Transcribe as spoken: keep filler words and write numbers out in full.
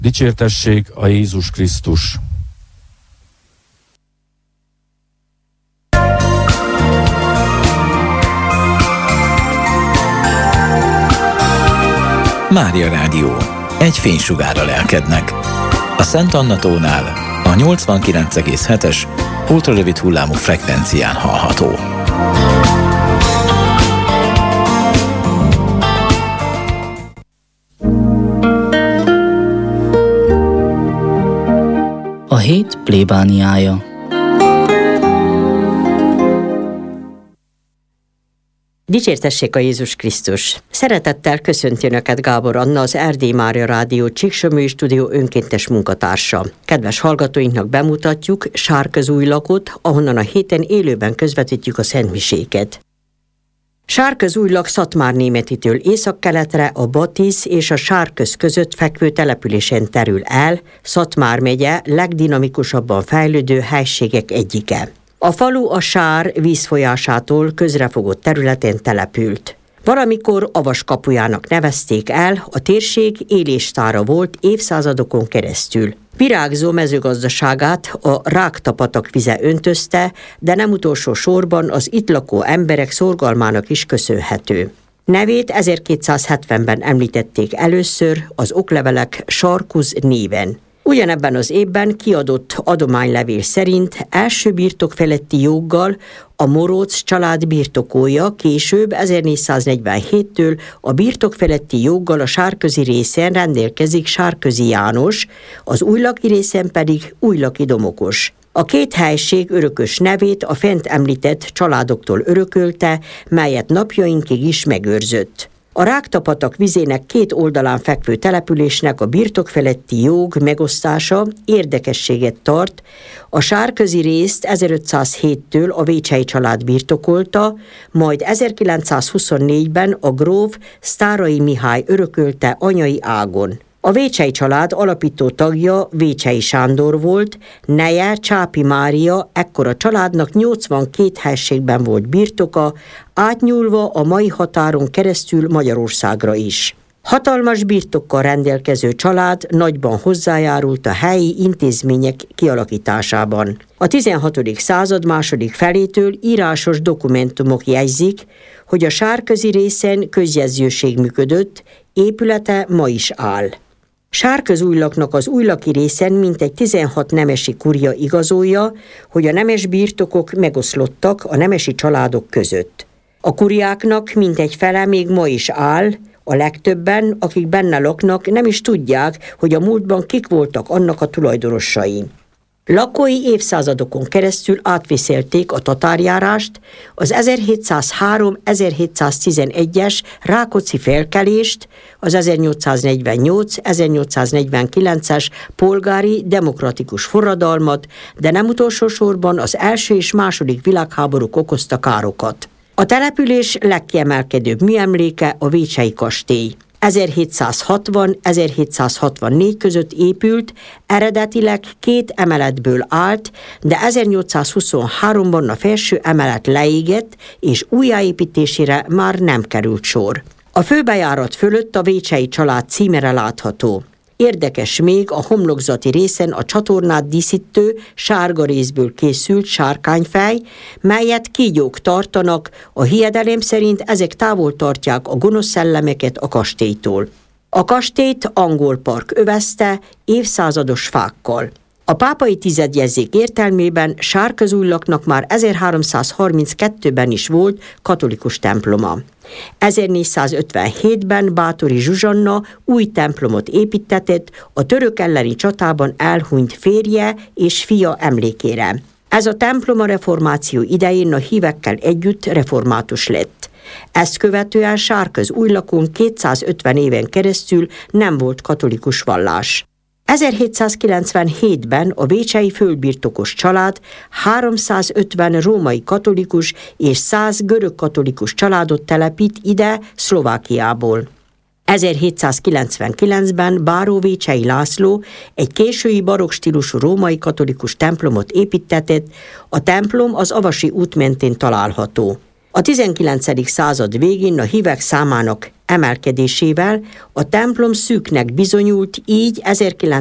Dicsértessék a Jézus Krisztus! Mária Rádió. Egy fénysugár a lelkednek. A Szent Anna-tónál a nyolcvankilenc egész hetes ultrarövid hullámú frekvencián hallható. A hét plébániája. Dicsértessék a Jézus Krisztus! Szeretettel köszönti Önöket Gábor Anna, az Erdély Mária Rádió Csíksomlyói Stúdió önkéntes munkatársa. Kedves hallgatóinknak bemutatjuk Sárközújlakot, ahonnan a héten élőben közvetítjük a szentmiséket. Sárközújlak Szatmárnémetitől északkeletre a Batiz és a Sárköz között fekvő településen terül el, Szatmár megye legdinamikusabban fejlődő helységek egyike. A falu a Sár vízfolyásától közrefogott területen települt. Valamikor Avaskapujának nevezték el, a térség éléstára volt évszázadokon keresztül. Virágzó mezőgazdaságát a Rákta-patak vize öntözte, de nem utolsó sorban az itt lakó emberek szorgalmának is köszönhető. Nevét ezerkétszázhetvenben említették először az oklevelek Sarkuz néven. Ugyanebben az évben kiadott adománylevél szerint első birtok feletti joggal a Moróc család birtokolja, később ezernégyszáznegyvenhéttől a birtok feletti joggal a sárközi részen rendelkezik Sárközi János, az újlaki részen pedig Újlaki Domokos. A két helység örökös nevét a fent említett családoktól örökölte, melyet napjainkig is megőrzött. A Rákta-patak vizének két oldalán fekvő településnek a birtokfeletti jog megosztása érdekességet tart. A sárközi részt ezerötszázhéttől a Vécsey család birtokolta, majd ezerkilencszázhuszonnégyben a gróf Sztáray Mihály örökölte anyai ágon. A Vécsey család alapító tagja Vécsey Sándor volt, neje Csápi Mária, ekkor a családnak nyolcvankét helységben volt birtoka, átnyúlva a mai határon keresztül Magyarországra is. Hatalmas birtokkal rendelkező család nagyban hozzájárult a helyi intézmények kialakításában. A tizenhatodik század második felétől írásos dokumentumok jegyzik, hogy a sárközi részen közjegyzőség működött, épülete ma is áll. Sárközújlaknak az újlaki részen mintegy tizenhat nemesi kurja igazolja, hogy a nemes birtokok megoszlottak a nemesi családok között. A kuriáknak mintegy fele még ma is áll, a legtöbben, akik benne laknak, nem is tudják, hogy a múltban kik voltak annak a tulajdonosai. Lakói évszázadokon keresztül átviselték a tatárjárást, az ezerhétszázhárom-ezerhétszáztizenegyes Rákóczi felkelést, az ezernyolcszáznegyvennyolc-ezernyolcszáznegyvenkilences polgári demokratikus forradalmat, de nem utolsó sorban az első és második világháborúk okozta károkat. A település legkiemelkedőbb műemléke a Vécsey kastély. ezerhétszázhatvan-ezerhétszázhatvannégy között épült, eredetileg két emeletből állt, de ezernyolcszázhuszonháromban a felső emelet leégett, és újjáépítésére már nem került sor. A főbejárat fölött a Vécsey család címere látható. Érdekes még a homlokzati részen a csatornát díszítő sárga rézből készült sárkányfej, melyet kígyók tartanak, a hiedelem szerint ezek távol tartják a gonosz szellemeket a kastélytól. A kastélyt angol park övezte évszázados fákkal. A pápai tizedjegyzék értelmében Sárközújlaknak már ezerháromszázharminckettőben is volt katolikus temploma. ezernégyszázötvenhétben Báthori Zsuzsanna új templomot építtetett a török elleni csatában elhunyt férje és fia emlékére. Ez a templom a reformáció idején a hívekkel együtt református lett. Ezt követően Sárközújlakon kétszázötven éven keresztül nem volt katolikus vallás. ezerhétszázkilencvenhétben a vécsei földbirtokos család háromszázötven római katolikus és száz görög katolikus családot telepít ide Szlovákiából. ezerhétszázkilencvenkilencben Báró Vécsey László egy késői barokk stílusú római katolikus templomot építtetett, a templom az Avasi út mentén található. A tizenkilencedik század végén a hívek számának emelkedésével a templom szűknek bizonyult, így